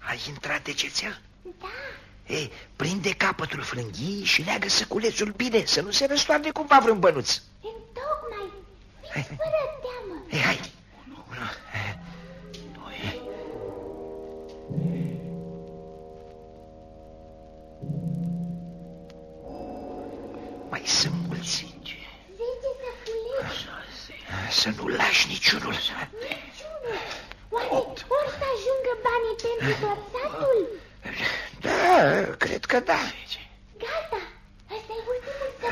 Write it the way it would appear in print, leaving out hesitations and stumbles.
Ai intrat de cețel? Da. Ei, prinde capătul frânghiei și leagă săculețul bine, să nu se răstoarne cumva vreun bănuț. Întocmai. Fiți fără teamă. Ei, hai. 1, 2. Mai sunt mulți. 10 săculeți. 6. Să nu lași niciunul. Niciunul. Oare or să ajungă banii pentru tot satul? Da, cred că da.